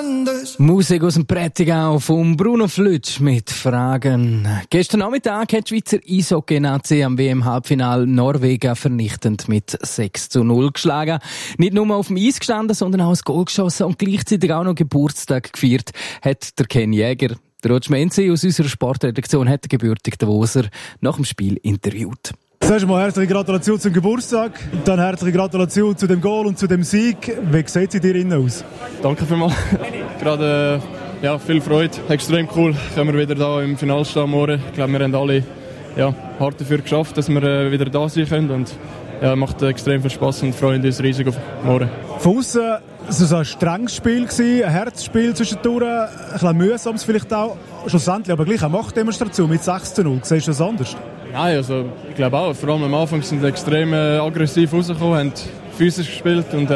anders. Musik aus dem Prättigau von Bruno Flütsch mit Fragen. Gestern Nachmittag hat die Schweizer Eishockey-Nazi am WM-Halbfinale Norwegen vernichtend mit 6:0 geschlagen. Nicht nur auf dem Eis gestanden, sondern auch das Goal geschossen und gleichzeitig auch noch Geburtstag gefeiert hat der Ken Jäger. Der Roger Menzi aus unserer Sportredaktion hat den gebürtigen Davoser nach dem Spiel interviewt. Zuerst mal herzliche Gratulation zum Geburtstag, dann herzliche Gratulation zu dem Goal und zu dem Sieg. Wie sieht es dir innen aus? Danke vielmals. Gerade viel Freude, extrem cool. Können wir wieder da im Finale stehen morgen. Ich glaube, wir haben alle hart dafür geschafft, dass wir wieder da sein können. Und macht extrem viel Spass und freuen uns riesig auf morgen. Von aussen war es ein strenges Spiel, ein Herzspiel zwischendurch, ein bisschen mühsames vielleicht auch. Schlussendlich aber gleich eine Machtdemonstration mit 6:0. Siehst du das anders? Nein, also ich glaube auch. Vor allem am Anfang sind wir extrem aggressiv rausgekommen, haben physisch gespielt und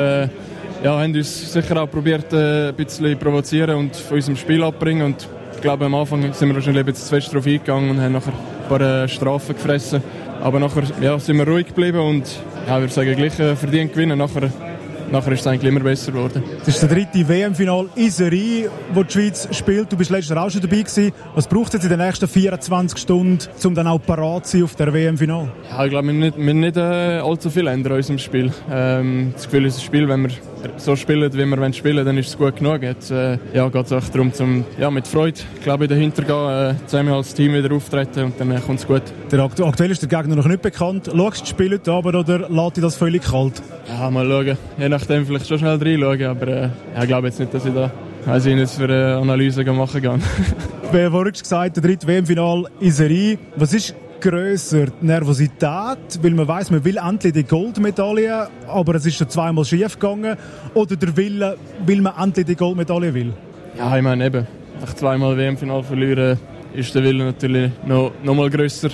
haben uns sicher auch probiert, ein bisschen provozieren und von unserem Spiel abbringen. Und ich glaube, am Anfang sind wir wahrscheinlich ein bisschen zu fest drauf eingegangen und haben nachher ein paar Strafen gefressen. Aber nachher sind wir ruhig geblieben und ich würde sagen, gleich verdient gewinnen. Nachher ist es eigentlich immer besser geworden. Das ist der 3. WM-Final in Serie, wo die Schweiz spielt. Du bist letztes Jahr auch schon dabei gewesen. Was braucht es jetzt in den nächsten 24 Stunden, um dann auch parat zu sein auf der WM-Final? Ja, ich glaube, wir müssen nicht allzu viel ändern an unserem Spiel. Das Gefühl, unser Spiel, wenn wir so spielen, wie wir spielen wollen, dann ist es gut genug. Jetzt geht es auch darum, mit Freude dahinter gehen, zusammen als Team wieder auftreten und dann kommt es gut. Aktuell ist der Gegner noch nicht bekannt. Schaust du das Spiel heute Abend oder lässt dich das völlig kalt? Ja, mal schauen. Je nachdem vielleicht schon schnell reinschauen, aber ich glaube jetzt nicht, dass ich da nicht für eine Analyse machen kann. Wie vorhin gesagt, der 3. WM-Final in Serie. Was ist grösser, die Nervosität, weil man weiss, man will endlich die Goldmedaille, aber es ist schon zweimal schief gegangen, oder der Wille, weil man endlich die Goldmedaille will? Ja, ich meine eben, nach zweimal WM-Final verlieren, ist der Wille natürlich noch mal grösser.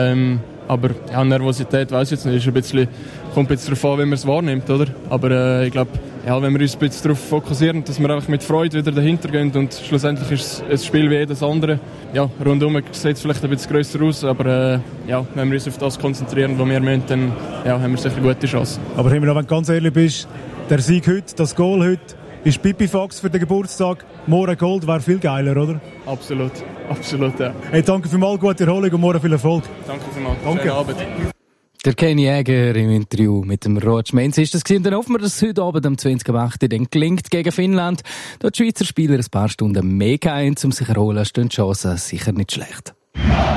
Aber Nervosität weiss ich jetzt nicht, kommt jetzt darauf an, wie man es wahrnimmt, oder? Aber ich glaube, wenn wir uns ein bisschen darauf fokussieren, dass wir einfach mit Freude wieder dahinter gehen und schlussendlich ist es ein Spiel wie jedes andere. Ja, rundum sieht es vielleicht ein bisschen grösser aus, aber wenn wir uns auf das konzentrieren, was wir müssen, dann haben wir sicher gute Chancen. Aber wenn du ganz ehrlich bist, der Sieg heute, das Goal heute, ist Pipifax für den Geburtstag. Morgen Gold wäre viel geiler, oder? Absolut, ja. Hey, danke vielmals, gute Erholung und morgen viel Erfolg. Danke vielmals, danke. Schönen Abend. Der Ken Jäger im Interview mit dem Roger Menzi ist das gewesen. Dann hoffen wir, dass es heute Abend um 20:08 dann gelingt gegen Finnland. Dort die Schweizer Spieler ein paar Stunden mehr haben, um sich zu erholen, stehen die Chancen sicher nicht schlecht.